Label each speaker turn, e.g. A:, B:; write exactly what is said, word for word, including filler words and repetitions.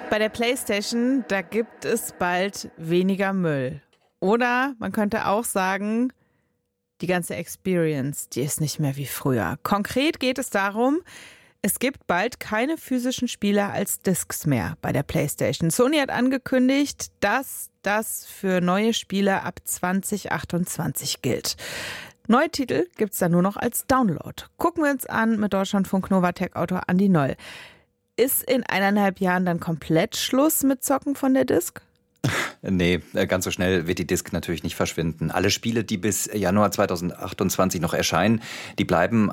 A: Bei der PlayStation, da gibt es bald weniger Müll. Oder man könnte auch sagen, die ganze Experience, die ist nicht mehr wie früher. Konkret geht es darum, es gibt bald keine physischen Spiele als Discs mehr bei der PlayStation. Sony hat angekündigt, dass das für neue Spiele ab zwanzig achtundzwanzig gilt. Neue Titel gibt es dann nur noch als Download. Gucken wir uns an mit Deutschlandfunk Novatec-Autor Andi Noll. Ist in eineinhalb Jahren dann komplett Schluss mit Zocken von der Disc?
B: Nee, ganz so schnell wird die Disc natürlich nicht verschwinden. Alle Spiele, die bis Januar zweitausendachtundzwanzig noch erscheinen, die bleiben